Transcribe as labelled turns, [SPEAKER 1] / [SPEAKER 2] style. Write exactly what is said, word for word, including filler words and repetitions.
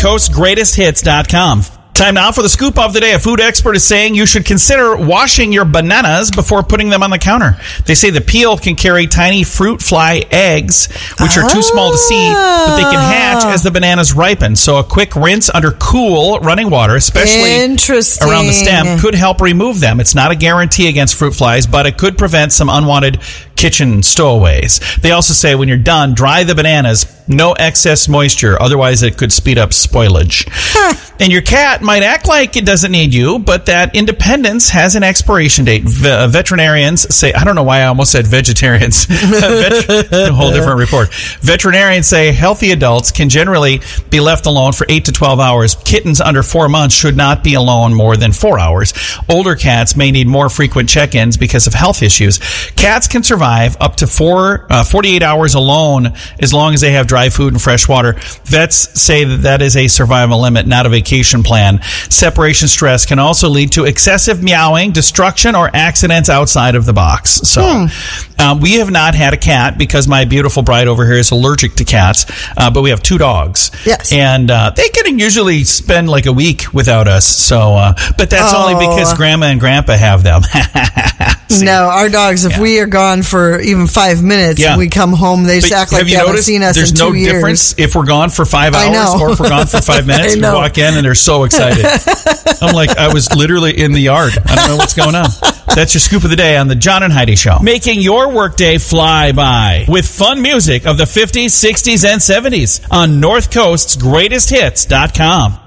[SPEAKER 1] coast greatest hits dot com. Time now for the scoop of the day. A food expert is saying you should consider washing your bananas before putting them on the counter. They say the peel can carry tiny fruit fly eggs, which are too small to see, but they can hatch as the bananas ripen. So a quick rinse under cool running water, especially around the stem, could help remove them. It's not a guarantee against fruit flies, but it could prevent some unwanted kitchen stowaways. They also say when you're done, dry the bananas. No excess moisture, otherwise it could speed up spoilage. Huh. And your cat might act like it doesn't need you, but that independence has an expiration date. V- veterinarians say, I don't know why I almost said vegetarians. Vet- a whole different report. Veterinarians say healthy adults can generally be left alone for eight to twelve hours. Kittens under four months should not be alone more than four hours. Older cats may need more frequent check-ins because of health issues. Cats can survive up to four, uh, forty-eight hours alone as long as they have dry food and fresh water. Vets say that that is a survival limit, not a vacation plan. Separation stress can also lead to excessive meowing, destruction, or accidents outside of the box. So hmm. um, we have not had a cat because my beautiful bride over here is allergic to cats, uh, but we have two dogs.
[SPEAKER 2] Yes.
[SPEAKER 1] And uh, they can usually spend like a week without us. So, uh, but that's oh. only because Grandma and Grandpa have them.
[SPEAKER 2] No, our dogs, if yeah. we are gone for even five minutes yeah. and we come home, they just
[SPEAKER 1] but
[SPEAKER 2] act like they haven't seen us in two
[SPEAKER 1] no
[SPEAKER 2] years.
[SPEAKER 1] There's no difference if we're gone for five hours or if we're gone for five minutes. We walk in and they're so excited. I'm like, I was literally in the yard. I don't know what's going on. That's your scoop of the day on the John and Heidi Show. Making your workday fly by with fun music of the fifties, sixties, and seventies on North Coast's greatest hits dot com.